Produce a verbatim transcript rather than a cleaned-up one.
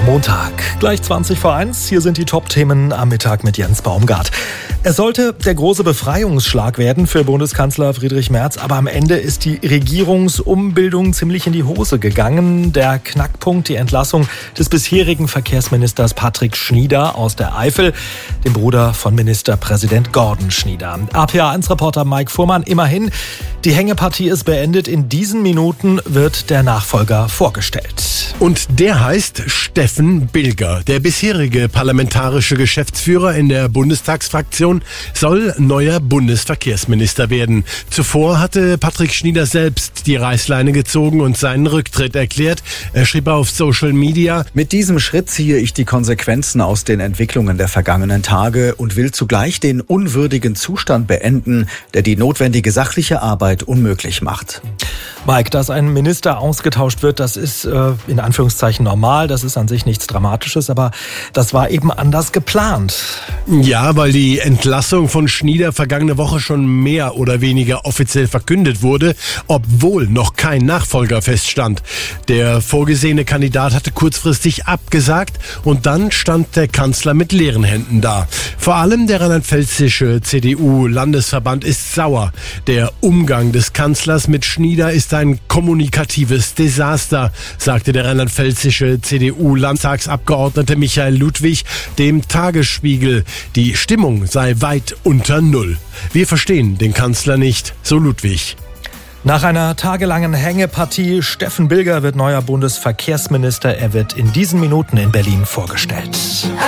Montag, gleich zwanzig vor eins. Hier sind die Top-Themen am Mittag mit Jens Baumgart. Es sollte der große Befreiungsschlag werden für Bundeskanzler Friedrich Merz, aber am Ende ist die Regierungsumbildung ziemlich in die Hose gegangen. Der Knackpunkt, die Entlassung des bisherigen Verkehrsministers Patrick Schnieder aus der Eifel, dem Bruder von Ministerpräsident Gordon Schnieder. A P A eins Reporter Mike Fuhrmann, immerhin, die Hängepartie ist beendet. In diesen Minuten wird der Nachfolger vorgestellt. Und der heißt Steffen Bilger. Der bisherige parlamentarische Geschäftsführer in der Bundestagsfraktion soll neuer Bundesverkehrsminister werden. Zuvor hatte Patrick Schnieder selbst die Reißleine gezogen und seinen Rücktritt erklärt. Er schrieb auf Social Media: Mit diesem Schritt ziehe ich die Konsequenzen aus den Entwicklungen der vergangenen Tage und will zugleich den unwürdigen Zustand beenden, der die notwendige sachliche Arbeit unmöglich macht. Mike, dass ein Minister ausgetauscht wird, das ist äh, in Anführungszeichen normal, das ist an sich nichts Dramatisches, aber das war eben anders geplant. Ja, weil die Entlassung von Schnieder vergangene Woche schon mehr oder weniger offiziell verkündet wurde, obwohl noch kein Nachfolger feststand. Der vorgesehene Kandidat hatte kurzfristig abgesagt und dann stand der Kanzler mit leeren Händen da. Vor allem der rheinland-pfälzische C D U-Landesverband ist sauer. Der Umgang des Kanzlers mit Schnieder ist ein kommunikatives Desaster, sagte der rheinland-pfälzische C D U-Landtagsabgeordnete Michael Ludwig dem Tagesspiegel. Die Stimmung sei weit unter Null. Wir verstehen den Kanzler nicht, so Ludwig. Nach einer tagelangen Hängepartie, Steffen Bilger wird neuer Bundesverkehrsminister. Er wird in diesen Minuten in Berlin vorgestellt.